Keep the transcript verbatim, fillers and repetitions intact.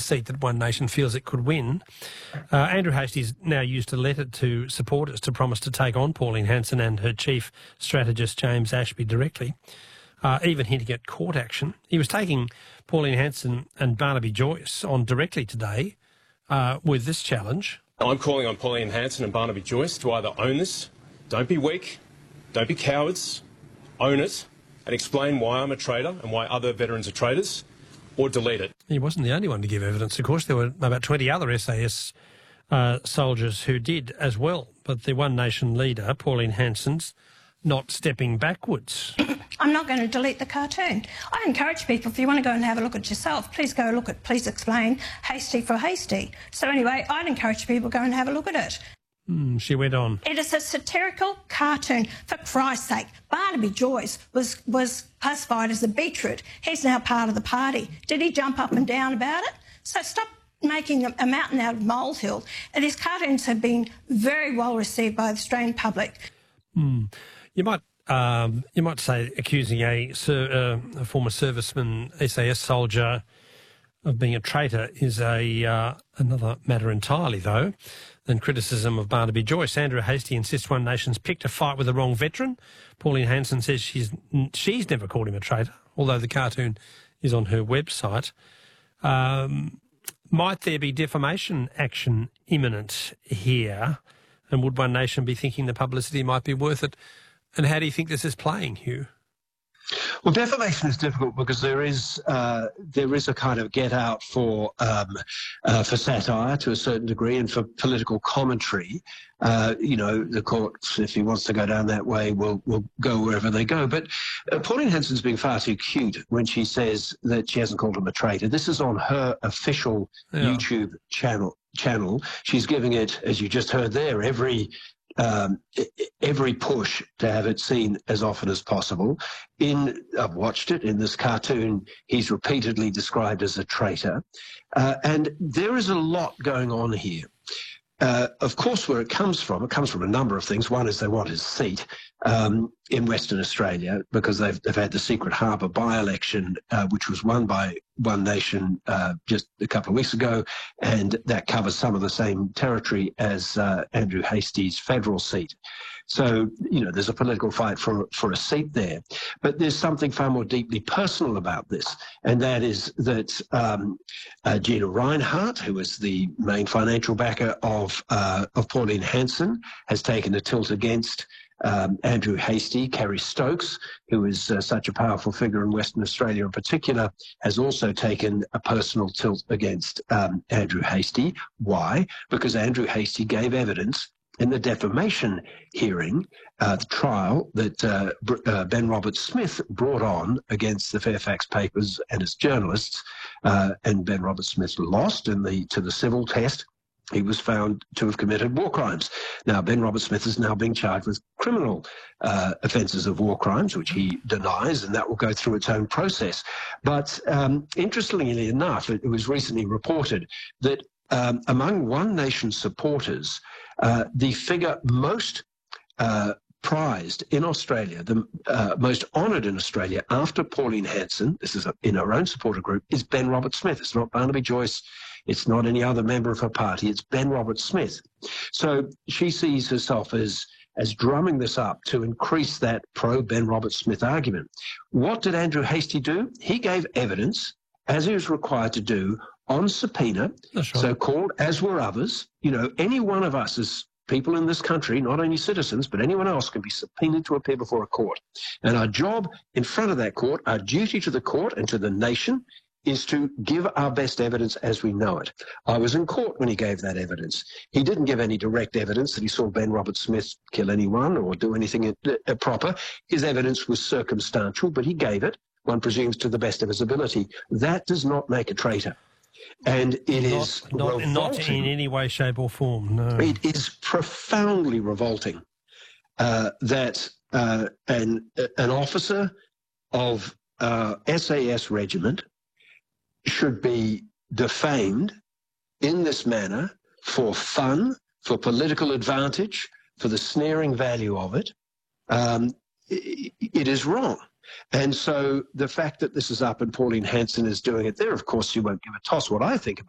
seat that One Nation feels it could win. Uh, Andrew Hastie's now used a letter to supporters to promise to take on Pauline Hanson and her chief strategist James Ashby directly, uh, even hinting at court action. He was taking Pauline Hanson and Barnaby Joyce on directly today uh, with this challenge. I'm calling on Pauline Hanson and Barnaby Joyce to either own this, don't be weak, don't be cowards, own it, and explain why I'm a traitor and why other veterans are traitors, or delete it. He wasn't the only one to give evidence, of course. There were about twenty other S A S uh, soldiers who did as well. But the One Nation leader, Pauline Hanson's, not stepping backwards. I'm not going to delete the cartoon. I encourage people, if you want to go and have a look at yourself, please go look at Please Explain Hastie for Hastie. So anyway, I'd encourage people to go and have a look at it. Mm, she went on. It is a satirical cartoon, for Christ's sake. Barnaby Joyce was, was classified as a beetroot. He's now part of the party. Did he jump up and down about it? So stop making a, a mountain out of molehill. And his cartoons have been very well received by the Australian public. Mm. You might um, you might say accusing a, uh, a former serviceman, S A S soldier, of being a traitor is a uh, another matter entirely, though, than criticism of Barnaby Joyce. Andrew Hastie insists One Nation's picked a fight with the wrong veteran. Pauline Hanson says she's she's never called him a traitor, although the cartoon is on her website. Um, might there be defamation action imminent here? And would One Nation be thinking the publicity might be worth it? And how do you think this is playing, Hugh? Well, defamation is difficult because there is uh, there is a kind of get out for um, uh, for satire to a certain degree and for political commentary. Uh, you know, the courts, if he wants to go down that way, will will go wherever they go. But uh, Pauline Hanson's being far too cute when she says that she hasn't called him a traitor. This is on her official yeah. YouTube channel. Channel. She's giving it, as you just heard there, every. Um, every push to have it seen as often as possible. In I've watched it in this cartoon. He's repeatedly described as a traitor, uh, and there is a lot going on here. Uh, of course, where it comes from, it comes from a number of things. One is they want his seat um, in Western Australia because they've, they've had the Secret Harbour by-election, uh, which was won by One Nation uh, just a couple of weeks ago, and that covers some of the same territory as uh, Andrew Hastie's federal seat. So, you know, there's a political fight for, for a seat there. But there's something far more deeply personal about this, and that is that um, uh, Gina Rinehart, who is the main financial backer of, uh, of Pauline Hanson, has taken a tilt against um, Andrew Hastie. Kerry Stokes, who is uh, such a powerful figure in Western Australia in particular, has also taken a personal tilt against um, Andrew Hastie. Why? Because Andrew Hastie gave evidence in the defamation hearing, uh, the trial that uh, uh, Ben Roberts-Smith brought on against the Fairfax Papers and its journalists, uh, and Ben Roberts-Smith lost in the to the civil test. He was found to have committed war crimes. Now, Ben Roberts-Smith is now being charged with criminal uh, offences of war crimes, which he denies, and that will go through its own process. But um, interestingly enough, it, it was recently reported that um, among One Nation supporters, Uh, the figure most uh, prized in Australia, the uh, most honoured in Australia after Pauline Hanson, this is a, in her own supporter group, is Ben Roberts-Smith. It's not Barnaby Joyce. It's not any other member of her party. It's Ben Roberts-Smith. So she sees herself as, as drumming this up to increase that pro-Ben Roberts-Smith argument. What did Andrew Hastie do? He gave evidence, as he was required to do, on subpoena, right. so-called, as were others. You know, any one of us as people in this country, not only citizens, but anyone else can be subpoenaed to appear before a court. And our job in front of that court, our duty to the court and to the nation, is to give our best evidence as we know it. I was in court when he gave that evidence. He didn't give any direct evidence that he saw Ben Roberts-Smith kill anyone or do anything improper. His evidence was circumstantial, but he gave it, one presumes, to the best of his ability. That does not make a traitor. And it not, is not, not in any way, shape or form, no. It is profoundly revolting uh, that uh, an, an officer of uh, S A S regiment should be defamed in this manner for fun, for political advantage, for the snaring value of it. Um, it, it is wrong. And so the fact that this is up and Pauline Hanson is doing it there, of course, you won't give a toss what I think about